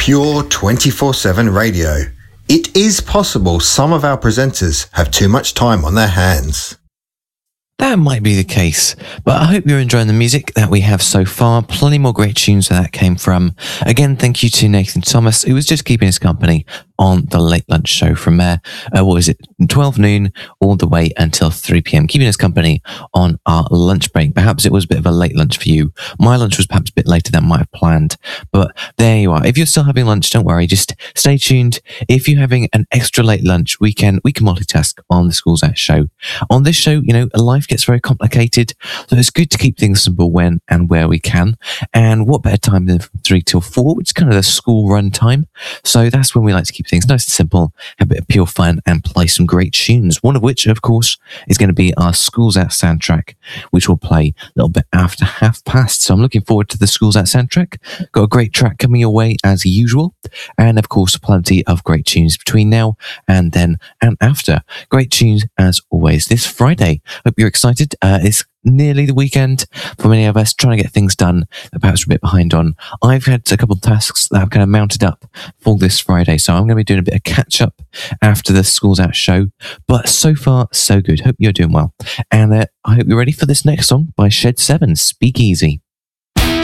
Pure 24/7 radio. It is possible some of our presenters have too much time on their hands. That might be the case, but I hope you're enjoying the music that we have so far. Plenty more great tunes where that came from. Again, thank you to Nathan Thomas, who was just keeping us company on the Late Lunch Show from 12 noon all the way until 3 p.m, keeping us company on our lunch break. Perhaps it was a bit of a late lunch for you. My lunch was perhaps a bit later than I might have planned, but there you are. If you're still having lunch, don't worry, just stay tuned. If you're having an extra late lunch, we can multitask on the Schools Out show. On this show, life gets very complicated, so it's good to keep things simple when and where we can. And what better time than from 3 till 4, which is kind of the school run time. So that's when we like to keep things nice and simple, have a bit of pure fun, and play some great tunes. One of which, of course, is going to be our Schools Out soundtrack, which will play a little bit after past. So I'm looking forward to the Schools Out soundtrack. Got a great track coming your way as usual, and of course, plenty of great tunes between now and then and after. Great tunes as always this Friday. Hope you're excited. It's nearly the weekend for many of us, trying to get things done that perhaps we're a bit behind on. I've had a couple of tasks that I've kind of mounted up for this Friday, so I'm going to be doing a bit of catch up after the Schools Out show. But so far, so good. Hope you're doing well. And I hope you're ready for this next song by Shed 7, Speak Easy.